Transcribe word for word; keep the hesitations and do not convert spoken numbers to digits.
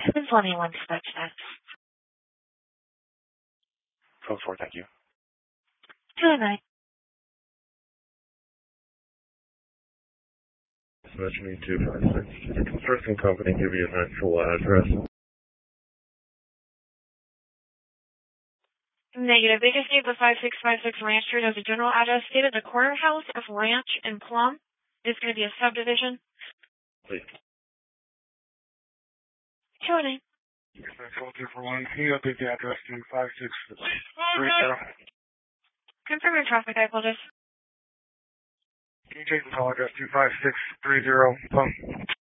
seven twenty-one dispatch that. Code four, thank you. two oh nine. Dispatch me two five six. Construction company, give you an actual address. Negative. They just gave the five six five six Ranch Street as a general address. Stated the corner house of Ranch and Plum is going to be a subdivision. Please. two oh nine. Control two four one. Can you update the address to five six three zero? Confirm your traffic, I apologize. Can you change the call address to five six three zero Plum?